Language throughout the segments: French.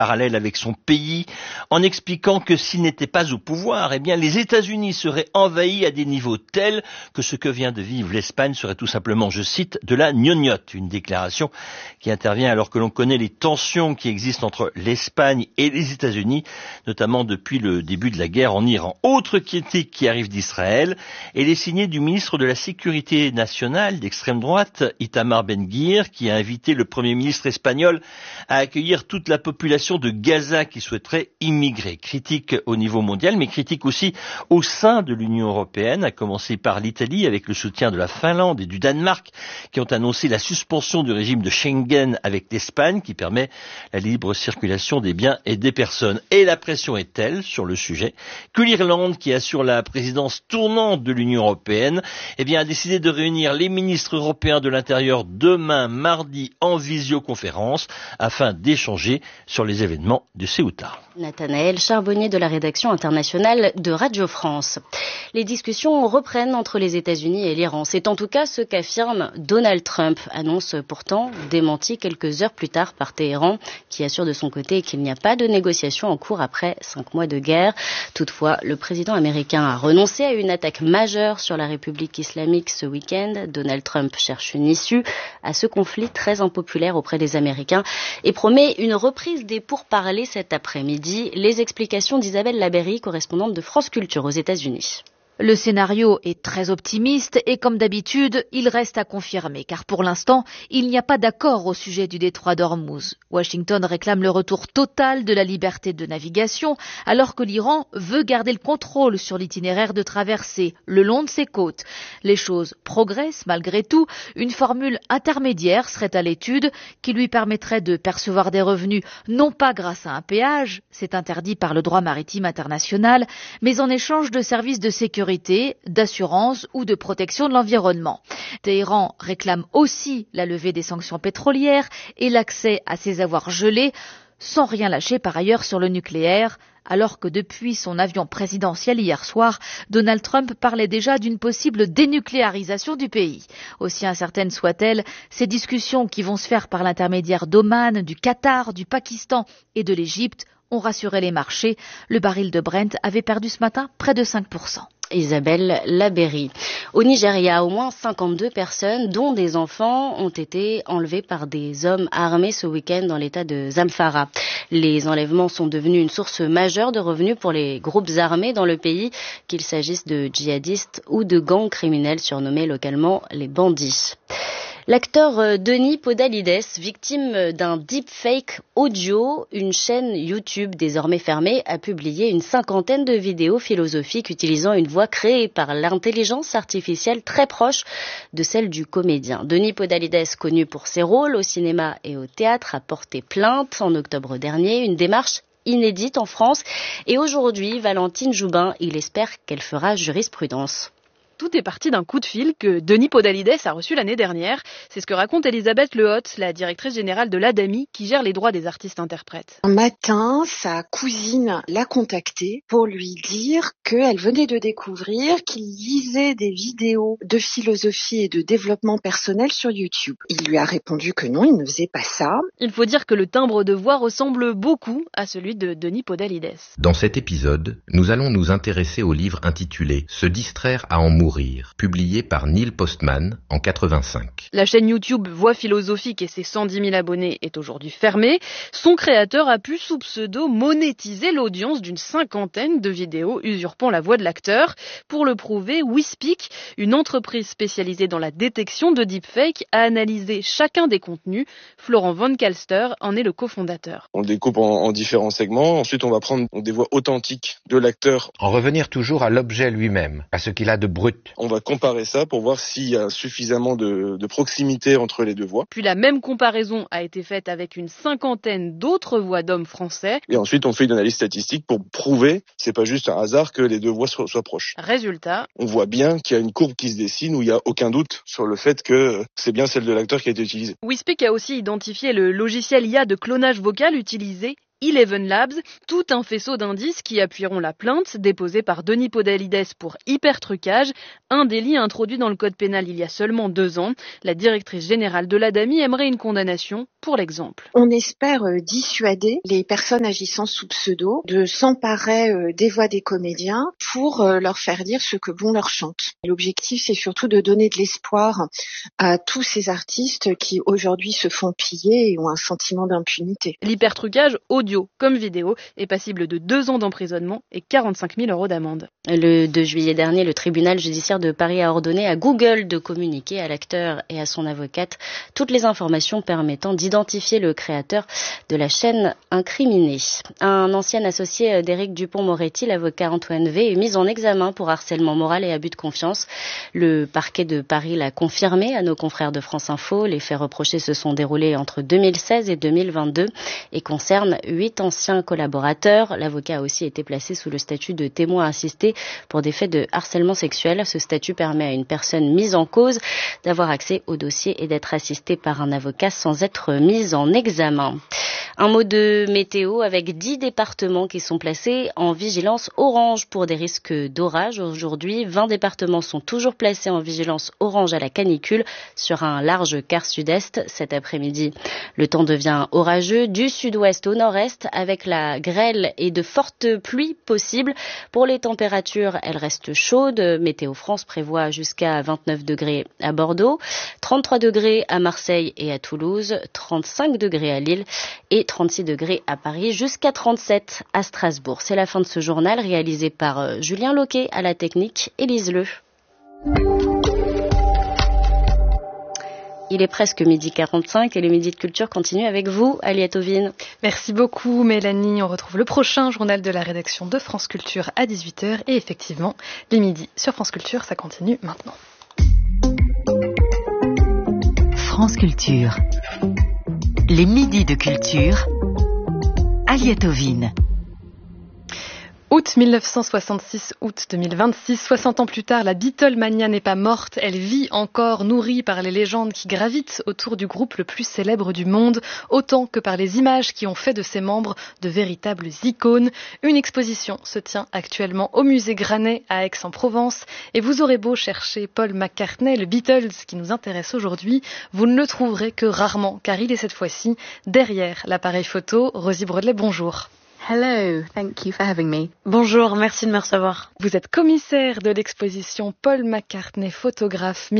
parallèle avec son pays, en expliquant que s'il n'était pas au pouvoir, eh bien les États-Unis seraient envahis à des niveaux tels que ce que vient de vivre l'Espagne serait tout simplement, je cite, de la gnognotte. Une déclaration qui intervient alors que l'on connaît les tensions qui existent entre l'Espagne et les États-Unis, notamment depuis le début de la guerre en Iran. Autre critique qui arrive d'Israël, elle est signée du ministre de la Sécurité nationale d'extrême droite, Itamar Ben-Gvir, qui a invité le Premier ministre espagnol à accueillir toute la population de Gaza qui souhaiterait immigrer. Critique au niveau mondial, mais critique aussi au sein de l'Union européenne, à commencer par l'Italie avec le soutien de la Finlande et du Danemark qui ont annoncé la suspension du régime de Schengen avec l'Espagne qui permet la libre circulation des biens et des personnes. Et la pression est telle sur le sujet que l'Irlande, qui assure la présidence tournante de l'Union européenne, a décidé de réunir les ministres européens de l'Intérieur demain mardi en visioconférence afin d'échanger sur les événements de Ceuta. Nathanaël Charbonnier de la rédaction internationale de Radio France. Les discussions reprennent entre les États-Unis et l'Iran. C'est en tout cas ce qu'affirme Donald Trump, annonce pourtant démenti quelques heures plus tard par Téhéran, qui assure de son côté qu'il n'y a pas de négociations en cours après 5 mois de guerre. Toutefois, le président américain a renoncé à une attaque majeure sur la République islamique ce week-end. Donald Trump cherche une issue à ce conflit très impopulaire auprès des Américains et promet une reprise des pourparlers cet après-midi. Les explications d'Isabelle Labéry, correspondante de France Culture aux États-Unis. Le scénario est très optimiste et comme d'habitude, il reste à confirmer car pour l'instant, il n'y a pas d'accord au sujet du détroit d'Ormuz. Washington réclame le retour total de la liberté de navigation alors que l'Iran veut garder le contrôle sur l'itinéraire de traversée le long de ses côtes. Les choses progressent malgré tout. Une formule intermédiaire serait à l'étude qui lui permettrait de percevoir des revenus non pas grâce à un péage, c'est interdit par le droit maritime international, mais en échange de services de sécurité, d'assurance ou de protection de l'environnement. Téhéran réclame aussi la levée des sanctions pétrolières et l'accès à ses avoirs gelés, sans rien lâcher par ailleurs sur le nucléaire, alors que depuis son avion présidentiel hier soir, Donald Trump parlait déjà d'une possible dénucléarisation du pays. Aussi incertaines soient-elles, ces discussions qui vont se faire par l'intermédiaire d'Oman, du Qatar, du Pakistan et de l'Égypte ont rassuré les marchés. Le baril de Brent avait perdu ce matin près de 5%. Isabelle Labéry. Au Nigeria, au moins 52 personnes, dont des enfants, ont été enlevées par des hommes armés ce week-end dans l'état de Zamfara. Les enlèvements sont devenus une source majeure de revenus pour les groupes armés dans le pays, qu'il s'agisse de djihadistes ou de gangs criminels surnommés localement les bandits. L'acteur Denis Podalides, victime d'un deepfake audio, une chaîne YouTube désormais fermée, a publié une 50aine de vidéos philosophiques utilisant une voix créée par l'intelligence artificielle très proche de celle du comédien. Denis Podalides, connu pour ses rôles au cinéma et au théâtre, a porté plainte en octobre dernier, une démarche inédite en France. Et aujourd'hui, Valentine Joubin, il espère qu'elle fera jurisprudence. Tout est parti d'un coup de fil que Denis Podalides a reçu l'année dernière. C'est ce que raconte Elisabeth Lehotte, la directrice générale de l'ADAMI, qui gère les droits des artistes-interprètes. Un matin, sa cousine l'a contacté pour lui dire qu'elle venait de découvrir qu'il lisait des vidéos de philosophie et de développement personnel sur YouTube. Il lui a répondu que non, il ne faisait pas ça. Il faut dire que le timbre de voix ressemble beaucoup à celui de Denis Podalides. Dans cet épisode, nous allons nous intéresser au livre intitulé « Se distraire à en mourir », publié par Neil Postman en 85. La chaîne YouTube Voix philosophique et ses 110 000 abonnés est aujourd'hui fermée. Son créateur a pu, sous pseudo, monétiser l'audience d'une 50aine de vidéos usurpant la voix de l'acteur. Pour le prouver, WeSpeak, une entreprise spécialisée dans la détection de deepfake, a analysé chacun des contenus. Florent Von Kalster en est le cofondateur. On le découpe en différents segments. Ensuite, on va prendre des voix authentiques de l'acteur. En revenir toujours à l'objet lui-même, à ce qu'il a de brut. On va comparer ça pour voir s'il y a suffisamment de proximité entre les deux voix. Puis la même comparaison a été faite avec une 50aine d'autres voix d'hommes français. Et ensuite, on fait une analyse statistique pour prouver, c'est pas juste un hasard, que les deux voix soient proches. Résultat, on voit bien qu'il y a une courbe qui se dessine où il n'y a aucun doute sur le fait que c'est bien celle de l'acteur qui a été utilisée. WeSpeak a aussi identifié le logiciel IA de clonage vocal utilisé Eleven Labs, tout un faisceau d'indices qui appuieront la plainte déposée par Denis Podalides pour hypertrucage, un délit introduit dans le code pénal il y a seulement 2 ans. La directrice générale de l'ADAMI aimerait une condamnation pour l'exemple. On espère dissuader les personnes agissant sous pseudo de s'emparer des voix des comédiens pour leur faire dire ce que bon leur chante. L'objectif, c'est surtout de donner de l'espoir à tous ces artistes qui aujourd'hui se font piller et ont un sentiment d'impunité. L'hypertrucage, audio comme vidéo, est passible de 2 ans d'emprisonnement et 45 000 € d'amende. Le 2 juillet dernier, le tribunal judiciaire de Paris a ordonné à Google de communiquer à l'acteur et à son avocate toutes les informations permettant d'identifier le créateur de la chaîne incriminée. Un ancien associé d'Éric Dupond-Moretti, l'avocat Antoine V, est mis en examen pour harcèlement moral et abus de confiance. Le parquet de Paris l'a confirmé à nos confrères de France Info. Les faits reprochés se sont déroulés entre 2016 et 2022 et concernent 8 anciens collaborateurs. L'avocat a aussi été placé sous le statut de témoin assisté pour des faits de harcèlement sexuel. Ce statut permet à une personne mise en cause d'avoir accès au dossier et d'être assistée par un avocat sans être mise en examen. Un mot de météo avec 10 départements qui sont placés en vigilance orange pour des risques d'orage. Aujourd'hui, 20 départements sont toujours placés en vigilance orange à la canicule sur un large quart sud-est. Cet après-midi, le temps devient orageux du sud-ouest au nord-est avec la grêle et de fortes pluies possibles. Pour les températures, elles restent chaudes. Météo France prévoit jusqu'à 29 degrés à Bordeaux, 33 degrés à Marseille et à Toulouse, 35 degrés à Lille et 36 degrés à Paris, jusqu'à 37 à Strasbourg. C'est la fin de ce journal réalisé par Julien Loquet à la technique, Élise Leu. Il est presque 12h45 et le Midi de Culture continue avec vous, Aliette Ovine. Merci beaucoup Mélanie. On retrouve le prochain journal de la rédaction de France Culture à 18h. Et effectivement, les midis sur France Culture, ça continue maintenant. France Culture. Les midis de culture. Aliette Ovine. Août 1966, août 2026, 60 ans plus tard, la Beatlemania n'est pas morte, elle vit encore, nourrie par les légendes qui gravitent autour du groupe le plus célèbre du monde, autant que par les images qui ont fait de ses membres de véritables icônes. Une exposition se tient actuellement au musée Granet à Aix-en-Provence et vous aurez beau chercher Paul McCartney, le Beatles qui nous intéresse aujourd'hui, vous ne le trouverez que rarement car il est cette fois-ci derrière l'appareil photo. Rosie Brodelet, bonjour. Hello, thank you for having me. Bonjour, merci de me recevoir. Vous êtes commissaire de l'exposition Paul McCartney photographe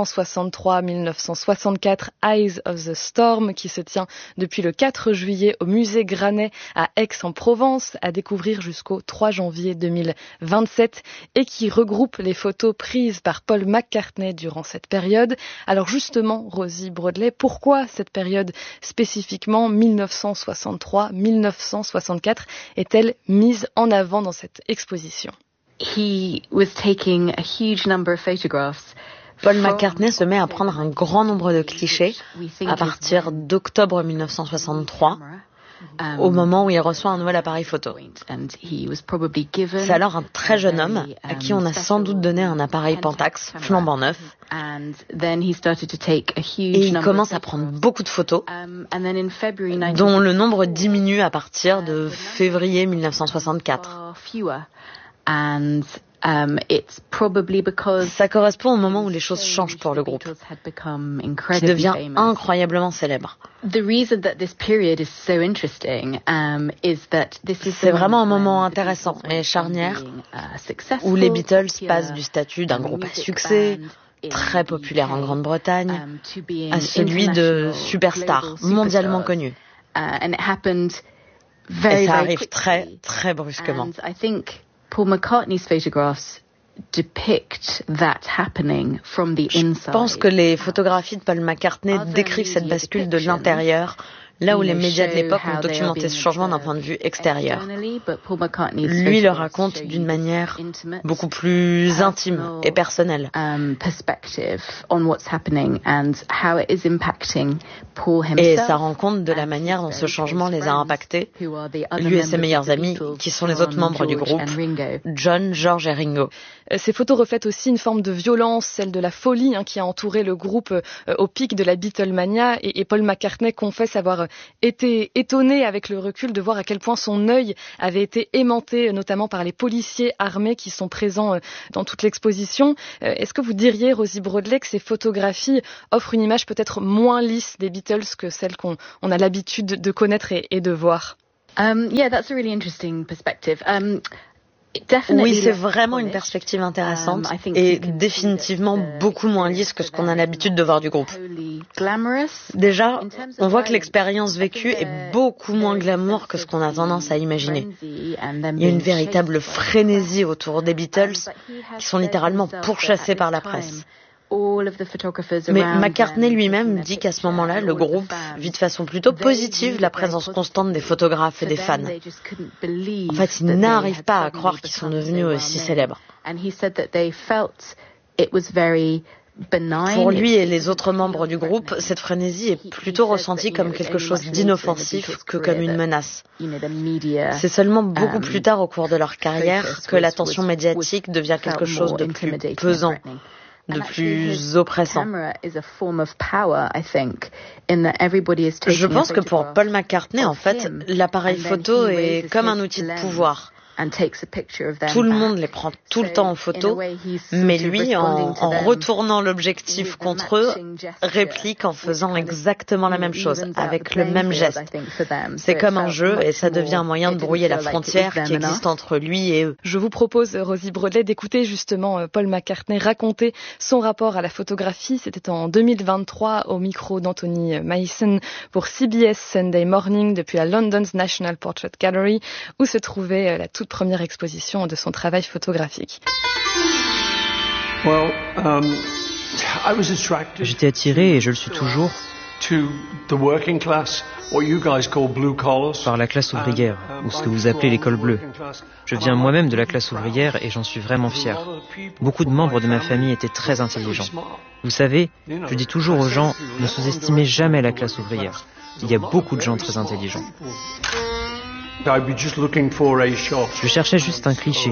1963-1964 Eyes of the Storm qui se tient depuis le 4 juillet au musée Granet à Aix-en-Provence à découvrir jusqu'au 3 janvier 2027 et qui regroupe les photos prises par Paul McCartney durant cette période. Alors justement, Rosie Brodelet, pourquoi cette période spécifiquement 1963-1964 est-elle mise en avant dans cette exposition? He was taking a huge number of photographs. Paul McCartney se met à prendre un grand nombre de clichés à partir d'octobre 1963, au moment où il reçoit un nouvel appareil photo. C'est alors un très jeune homme à qui on a sans doute donné un appareil Pentax flambant neuf. Et il commence à prendre beaucoup de photos, dont le nombre diminue à partir de février 1964. Ça correspond au moment où les choses changent pour le groupe, qui devient incroyablement célèbre. C'est vraiment un moment intéressant et charnière où les Beatles passent du statut d'un groupe à succès, très populaire en Grande-Bretagne, à celui de superstar mondialement connu. Et ça arrive très, très brusquement. Paul McCartney's photographs depict that happening from the inside. Je pense que les photographies de Paul McCartney décrivent cette bascule de l'intérieur, là où les médias de l'époque ont documenté ce changement d'un point de vue extérieur. Lui le raconte d'une manière beaucoup plus intime et personnelle. Et ça rend compte de la manière dont ce changement les a impactés, lui et ses meilleurs amis, qui sont les autres membres du groupe, John, George et Ringo. Ces photos reflètent aussi une forme de violence, celle de la folie qui a entouré le groupe au pic de la Beatlemania. Et Paul McCartney confesse avoir été étonné avec le recul de voir à quel point son œil avait été aimanté, notamment par les policiers armés qui sont présents dans toute l'exposition. Est-ce que vous diriez, Rosie Broadley, que ces photographies offrent une image peut-être moins lisse des Beatles que celle qu'on a l'habitude de connaître et de voir? Yeah, that's a really interesting perspective. Oui, c'est vraiment une perspective intéressante et définitivement beaucoup moins lisse que ce qu'on a l'habitude de voir du groupe. Déjà, on voit que l'expérience vécue est beaucoup moins glamour que ce qu'on a tendance à imaginer. Il y a une véritable frénésie autour des Beatles qui sont littéralement pourchassés par la presse. Mais McCartney lui-même dit qu'à ce moment-là, le groupe vit de façon plutôt positive la présence constante des photographes et des fans. En fait, ils n'arrivent pas à croire qu'ils sont devenus aussi célèbres. Pour lui et les autres membres du groupe, cette frénésie est plutôt ressentie comme quelque chose d'inoffensif que comme une menace. C'est seulement beaucoup plus tard au cours de leur carrière que l'attention médiatique devient quelque chose de plus pesant, de plus oppressant. Je pense que pour Paul McCartney, en fait, l'appareil photo est comme un outil de pouvoir. Tout le monde les prend tout le temps en photo, mais lui, en retournant l'objectif contre eux, réplique en faisant exactement la même chose, avec le même geste. C'est comme un jeu et ça devient un moyen de brouiller la frontière qui existe entre lui et eux. Je vous propose, Rosie Broadley, d'écouter justement Paul McCartney raconter son rapport à la photographie. C'était en 2023 au micro d'Anthony Mason pour CBS Sunday Morning depuis la London's National Portrait Gallery où se trouvait la toute première exposition de son travail photographique. J'étais attiré, et je le suis toujours, par la classe ouvrière, ou ce que vous appelez l'école bleue. Je viens moi-même de la classe ouvrière et j'en suis vraiment fier. Beaucoup de membres de ma famille étaient très intelligents. Vous savez, je dis toujours aux gens, ne sous-estimez jamais la classe ouvrière. Il y a beaucoup de gens très intelligents. Je cherchais juste un cliché.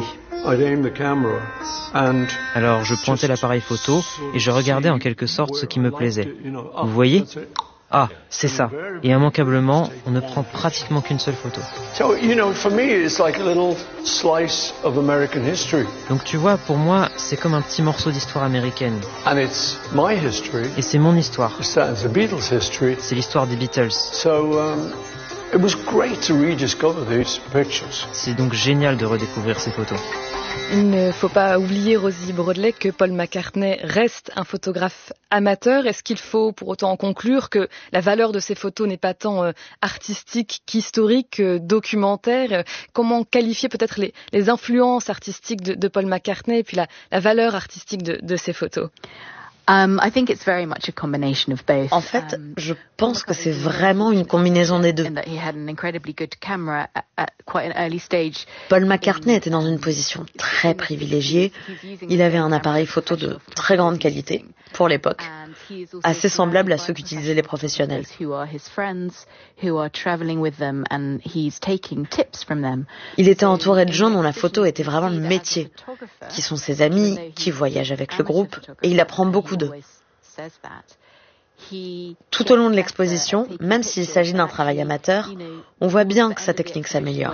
Alors je pointais l'appareil photo et je regardais en quelque sorte ce qui me plaisait. Vous voyez ? Ah, c'est ça. Et immanquablement, on ne prend pratiquement qu'une seule photo. Donc tu vois, pour moi, c'est comme un petit morceau d'histoire américaine. Et c'est mon histoire. C'est l'histoire des Beatles. C'est donc génial de redécouvrir ces photos. Il ne faut pas oublier, Rosie Broadley, que Paul McCartney reste un photographe amateur. Est-ce qu'il faut pour autant en conclure que la valeur de ces photos n'est pas tant artistique qu'historique, documentaire? Comment qualifier peut-être les influences artistiques de Paul McCartney et puis la valeur artistique de ces photos? En fait, je pense que c'est vraiment une combinaison des deux. Paul McCartney était dans une position très privilégiée. Il avait un appareil photo de très grande qualité pour l'époque, assez semblable à ceux qu'utilisaient les professionnels. Il était entouré de gens dont la photo était vraiment le métier, qui sont ses amis, qui voyagent avec le groupe, et il apprend beaucoup d'eux. Tout au long de l'exposition, même s'il s'agit d'un travail amateur, on voit bien que sa technique s'améliore.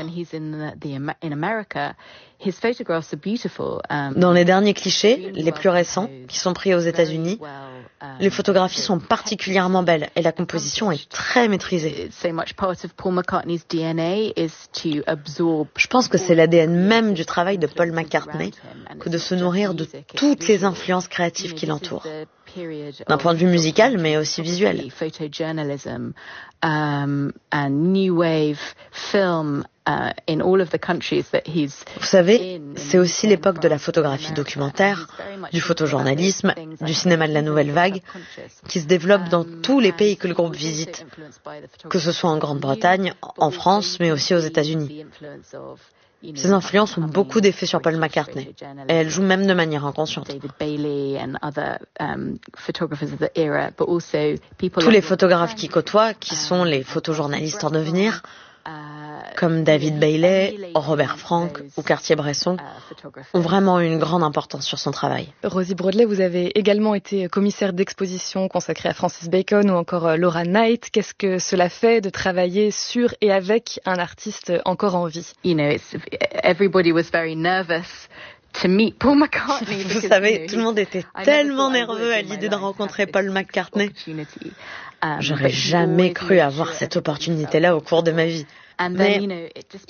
Dans les derniers clichés, les plus récents, qui sont pris aux États-Unis, les photographies sont particulièrement belles et la composition est très maîtrisée. Je pense que c'est l'ADN même du travail de Paul McCartney que de se nourrir de toutes les influences créatives qui l'entourent. D'un point de vue musical, mais aussi visuel. Vous savez, c'est aussi l'époque de la photographie documentaire, du photojournalisme, du cinéma de la nouvelle vague, qui se développe dans tous les pays que le groupe visite, que ce soit en Grande-Bretagne, en France, mais aussi aux États-Unis. Ces influences ont beaucoup d'effets sur Paul McCartney, et elles jouent même de manière inconsciente. Tous les photographes qui côtoient, qui sont les photojournalistes en devenir, comme David Bailey, Robert Frank ou Cartier-Bresson, ont vraiment eu une grande importance sur son travail. Rosie Broadley, vous avez également été commissaire d'exposition consacrée à Francis Bacon ou encore Laura Knight. Qu'est-ce que cela fait de travailler sur et avec un artiste encore en vie? Everybody was very nervous to meet Paul McCartney. Vous savez, tout le monde était tellement nerveux à l'idée de rencontrer Paul McCartney. J'aurais jamais cru avoir cette opportunité-là au cours de ma vie. Mais